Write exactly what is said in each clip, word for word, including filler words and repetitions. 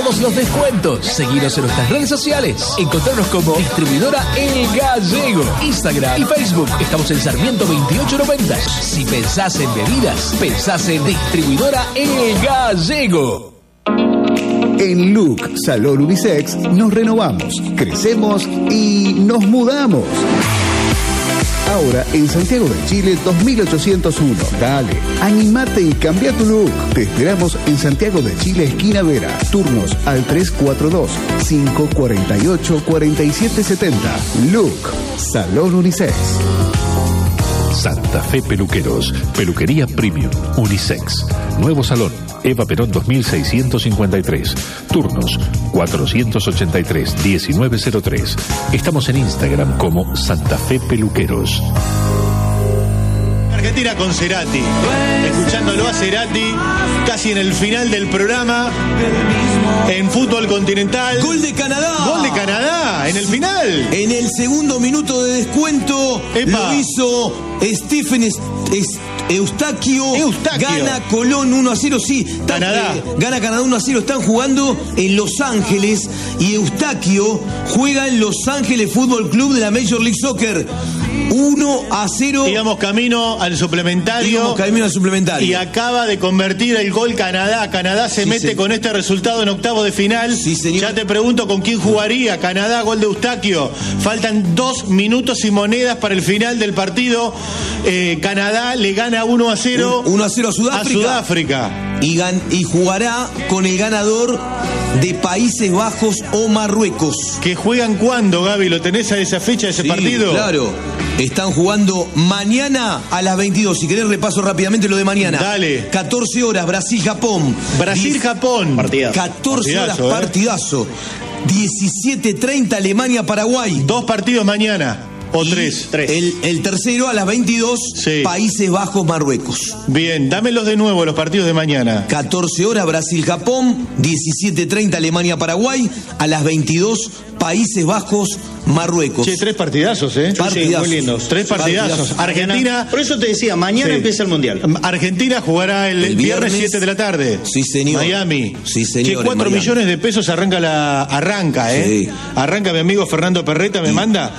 todos los descuentos. Seguinos en nuestras redes sociales. Encontrarnos como Distribuidora El Gallego. Instagram y Facebook. Estamos en Sarmiento veintiocho noventa. Si pensás en bebidas, pensás en Distribuidora El Gallego. En Look Salón Unisex nos renovamos, crecemos y nos mudamos. Ahora en Santiago de Chile dos mil ochocientos uno. Dale, animate y cambia tu look. Te esperamos en Santiago de Chile, esquina Vera. Turnos al tres cuatro dos, cinco cuatro ocho, cuatro siete siete cero. Look Salón Unisex. Santa Fe Peluqueros, peluquería premium, unisex. Nuevo salón, Eva Perón dos mil seiscientos cincuenta y tres. Turnos cuatrocientos ochenta y tres, diecinueve cero tres. Estamos en Instagram como Santa Fe Peluqueros. Argentina con Cerati, escuchándolo a Cerati casi en el final del programa en fútbol continental. Gol de Canadá. Gol de Canadá en el final. En el segundo minuto de descuento Epa. lo hizo Stephen es, es, Eustaquio. Eustaquio. Gana Colón uno a cero, sí. Canadá. Eh, gana Canadá uno a cero. Están jugando en Los Ángeles y Eustaquio juega en Los Ángeles Fútbol Club de la Major League Soccer. uno a cero. Íbamos camino al suplementario. Íbamos camino al suplementario. Y acaba de convertir el gol Canadá. Canadá se Sí, mete señor. con este resultado en octavo de final. Sí, señor. Ya te pregunto con quién jugaría. Canadá, gol de Eustaquio. Faltan dos minutos y monedas para el final del partido. Eh, Canadá le gana uno a cero. uno a cero a Sudáfrica. A Sudáfrica. Y, gan- y jugará con el ganador de Países Bajos o Marruecos. ¿Que juegan cuándo, Gaby? ¿Lo tenés a esa fecha, ese Sí, partido? Claro. Están jugando mañana a las veintidós. Si querés repaso rápidamente lo de mañana. Dale. catorce horas, Brasil-Japón. Brasil-Japón. Partidazo. catorce Partidazo, horas, ¿eh? partidazo. diecisiete treinta, Alemania-Paraguay. Dos partidos mañana. O Y tres. Tres. El, el tercero a las veintidós, Sí. Países Bajos-Marruecos. Bien, dámelos de nuevo los partidos de mañana. catorce horas, Brasil-Japón. diecisiete treinta, Alemania-Paraguay. A las veintidós, Países Bajos-Marruecos. Che, tres partidazos, ¿eh? Partidazos. muy lindos. Tres partidazos. Partidazos. Argentina. Por eso te decía, mañana Sí. empieza el Mundial. Argentina jugará el, El viernes viernes. siete de la tarde. Sí, señor. Miami. Sí, señor, Che, en cuatro Miami. millones de pesos arranca la. Arranca, ¿eh? Sí. Arranca mi amigo Fernando Perreta, me manda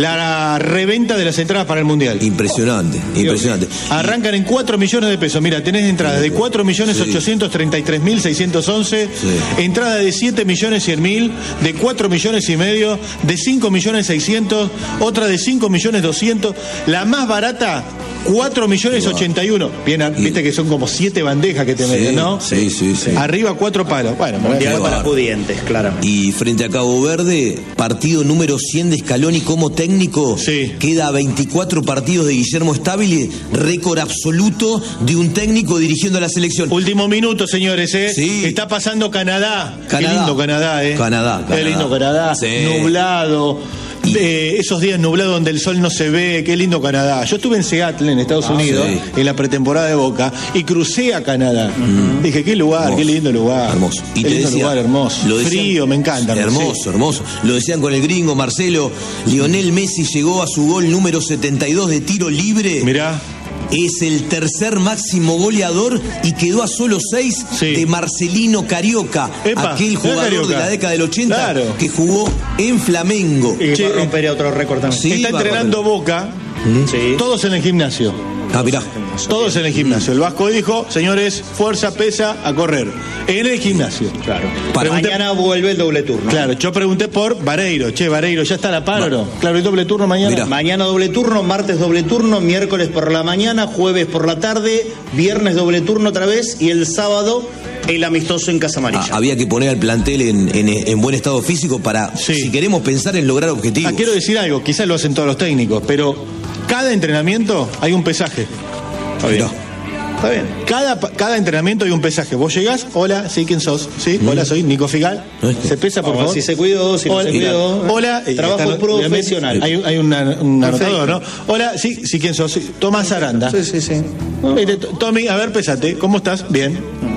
la reventa de las entradas para el Mundial. Impresionante, impresionante. Arrancan en cuatro millones de pesos. Mira, tenés entradas de cuatro millones ochocientos treinta y tres mil seiscientos once, Sí. entrada de siete millones cien mil, de cuatro millones y medio, de cinco millones seiscientos, otra de cinco millones doscientos, la más barata, cuatro millones ochenta y uno. Bien, viste que son como siete bandejas que te Sí, meten, ¿no? sí, sí, sí. Arriba cuatro palos. Bueno, me voy a Mundial jugar. para pudientes, claramente. Y frente a Cabo Verde, partido número cien de Scaloni como técnico. Sí. Queda a veinticuatro partidos de Guillermo Stabile, récord absoluto de un técnico dirigiendo a la selección. Último minuto, señores, ¿eh? Sí. Está pasando Canadá. Canadá. Qué lindo Canadá, ¿eh? Canadá, Qué Canadá. lindo Canadá. Sí. Nublado. Y- Eh, esos días nublados donde el sol no se ve. Qué lindo Canadá. Yo estuve en Seattle, en Estados Ah, Unidos, sí. en la pretemporada de Boca, y crucé a Canadá. Dije, qué lugar, Hermoso. qué lindo lugar. Hermoso. Qué lindo lugar, hermoso. lo decían- Frío, me encanta. Hermoso, sí. hermoso. Lo decían con el gringo Marcelo. Lionel Messi llegó a su gol número setenta y dos de tiro libre. Mirá. Es el tercer máximo goleador y quedó a solo seis Sí. de Marcelino Carioca, Epa, aquel mirá jugador Carioca. de la década del ochenta Claro. que jugó en Flamengo. Y Che, va a romper otro récord también. Sí, Está va a entrenando Boca, Sí. todos en el gimnasio. Ah, mirá. Todos en el gimnasio. El Vasco dijo, señores, fuerza, pesa, a correr. En el gimnasio. Claro. Para- Pregunté- Mañana vuelve el doble turno. Claro, yo pregunté por Vareiro. Che, Vareiro, ¿ya está a la par o no? Claro, el doble turno mañana. Mirá. Mañana doble turno, martes doble turno, miércoles por la mañana, jueves por la tarde, viernes doble turno otra vez y el sábado el amistoso en Casa Amarilla. Ah, había que poner al plantel en, en- en buen estado físico para, Sí. si queremos pensar en lograr objetivos. Ah, quiero decir algo, quizás lo hacen todos los técnicos, pero cada entrenamiento hay un pesaje. Está bien. Mirá. Está bien. Cada, cada entrenamiento hay un pesaje. Vos llegás, hola, sí, ¿quién sos? Sí, hola, soy Nico Figal. Este. ¿Se pesa, por Vamos, favor? si se cuidó, si no hola, se cuidó. Hola. y Trabajo están- obviamente, profesional. Hay, hay una- un Perfecto. anotador, ¿no? Hola, sí, sí, ¿quién sos? Sí, Tomás Aranda. Sí, sí, sí. Mire, Tommy, a ver, pesate. ¿Cómo estás? Bien.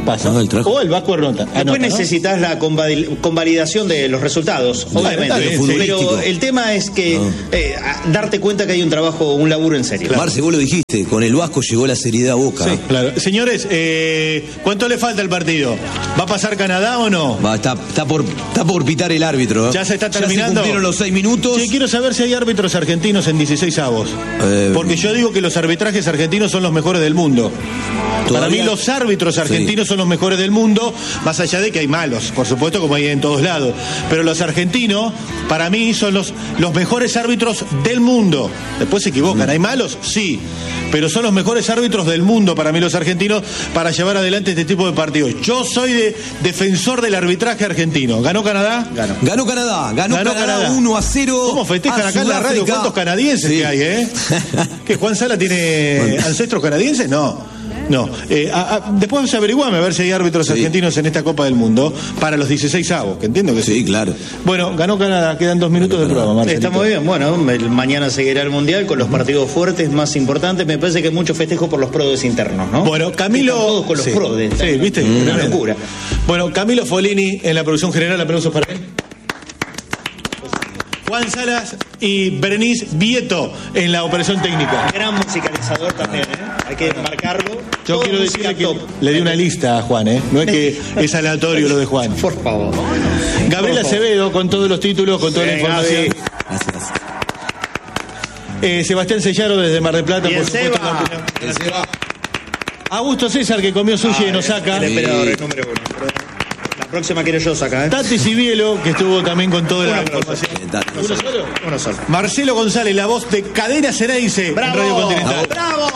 pasa. No, el trajo. O el Vasco anota. Después anota, ¿no? necesitas la convali- convalidación de los resultados, Bueno, obviamente. está bien, Pero sí. el tema es que No. eh, a- darte cuenta que hay un trabajo, un laburo en serio. Marce, vos lo dijiste, con el Vasco llegó la seriedad a Boca. Sí, claro. Señores, eh, ¿cuánto le falta al partido? ¿Va a pasar Canadá o no? Va, está, está, por, está por pitar el árbitro. ¿eh? Ya se está terminando. Ya se cumplieron los seis minutos. Sí, quiero saber si hay árbitros argentinos en dieciséis avos. Eh, Porque yo digo que los arbitrajes argentinos son los mejores del mundo. Para mí Todavía- los árbitros argentinos Sí. son los mejores del mundo, más allá de que hay malos, por supuesto, como hay en todos lados. Pero los argentinos, para mí, son los, los mejores árbitros del mundo. Después se equivocan, ¿hay malos? Sí. Pero son los mejores árbitros del mundo para mí los argentinos para llevar adelante este tipo de partidos. Yo soy de, defensor del arbitraje argentino. ¿Ganó Canadá? Ganó. Ganó Canadá, ganó, Ganó Canadá, Canadá. uno a cero. ¿Cómo festejan a acá en la radio? Sudáfrica. ¿Cuántos canadienses Sí. que hay, eh? ¿Que Juan Sala tiene ancestros canadienses? No. No. Eh, a- a- después averiguame a ver si hay árbitros Sí. argentinos en esta Copa del Mundo para los dieciséis avos, que entiendo que sí. Sí, claro. Bueno, ganó Canadá, quedan dos minutos de programa, Marcelito. Está muy bien. Bueno, el- mañana seguirá el Mundial con los partidos fuertes más importantes. Me parece que mucho festejo por los prodes internos, ¿no? Bueno, Camilo. Están todos con los sí. prodes. Sí, viste. Una Tremendo. locura. Bueno, Camilo Folini en la producción general, aplausos para él. Juan Salas y Berenice Vieto en la operación técnica. Gran musicalizador también, ¿eh? Hay que marcarlo. Yo Todo quiero música decirle que top. le di una lista a Juan, ¿eh? No es que es aleatorio lo de Juan. Por favor. Gabriel Por favor. Acevedo con todos los títulos, con toda la Sí, información. Gaby. Gracias. Eh, Sebastián Sellaro desde Mar del Plata, Bien, por supuesto. Seba. la opinión. Augusto César, que comió sushi en Osaka. El emperador, el número uno. La próxima quiero yo sacar, ¿eh? Tati Cibielo, que estuvo también con toda la Un aplauso. información. Bien, Tati. ¿Uno solo? Uno solo. Marcelo González, la voz de Cadena Ceneice en Radio ¡Bravo! Continental. ¡Bravo!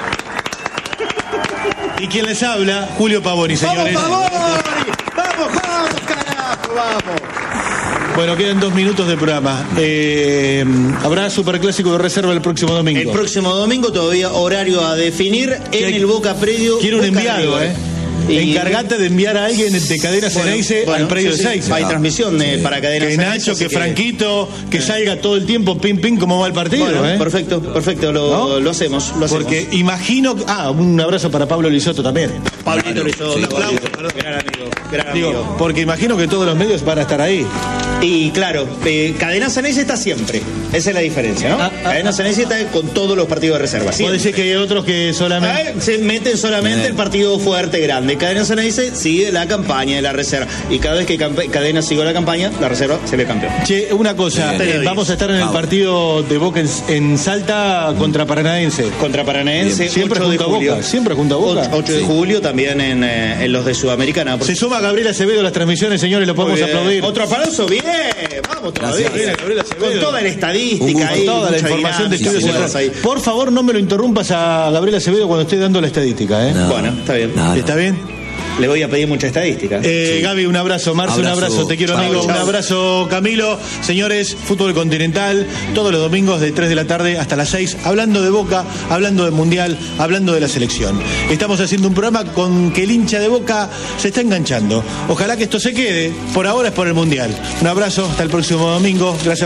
Y quien les habla, Julio Pavoni, ¡Vamos, señores. vamos! ¡Vamos, vamos, carajo! ¡Vamos! Bueno, quedan dos minutos de programa. Eh, Habrá superclásico de reserva el próximo domingo. El próximo domingo todavía horario a definir en hay- el Boca Predio. Quiero un Boca enviado, River. ¿eh? Y- Encargate de enviar a alguien de Cadena Ceneice bueno, al predio sí, de sí. Seiza. Hay transmisión eh, para Cadena Que Ceneice, Nacho, así que Franquito, que salga todo el tiempo pim pim como va el partido, Bueno, ¿eh? perfecto, perfecto, lo, ¿No? lo hacemos, lo hacemos. Porque imagino. Ah, un abrazo para Pablo Lisoto también. Pablito Claro, Lizotte, sí, un aplauso, Pablito. gran amigo, gran Digo, amigo. porque imagino que todos los medios van a estar ahí. Y claro, eh, Cadena Ceneice está siempre, esa es la diferencia, ¿no? Ah, ah, Cadena Ceneice está con todos los partidos de reserva, Vos siempre. decís que hay otros que solamente. Ah, se meten solamente Eh. el partido fuerte, grande. Cadena Ceneice sigue la campaña de la reserva. Y cada vez que campe- Cadena sigue la campaña, la reserva se ve campeón. Che, una cosa, Bien. eh, vamos a estar en el Vamos. partido de Boca en, en Salta contra Paranaense. Contra Paranaense, Bien. Siempre ocho de junto a julio. Boca, siempre junto a Boca. ocho de Sí. julio también en, eh, en los de Sudamericana. Se suma Gabriel Acevedo a las transmisiones, señores, lo podemos Muy bien. aplaudir. Otro aplauso, bien. Vamos todavía. Gracias. Bien, Gabriel Acevedo. Con toda la Un estadística gusto. ahí. Toda la mucha información de dinámica, estudios jugadas ahí. centrales. Por favor, no me lo interrumpas a Gabriel Acevedo cuando esté dando la estadística, ¿eh? No. Bueno, está bien. No, no. ¿Está bien? Le voy a pedir mucha estadística. Eh, Sí. Gaby, un abrazo. Marce, un Abrazo. abrazo. Te quiero, Chao, amigo. chao. Un abrazo, Camilo. Señores, Fútbol Continental, todos los domingos de tres de la tarde hasta las seis, hablando de Boca, hablando de Mundial, hablando de la selección. Estamos haciendo un programa con que el hincha de Boca se está enganchando. Ojalá que esto se quede. Por ahora es por el Mundial. Un abrazo. Hasta el próximo domingo. Gracias por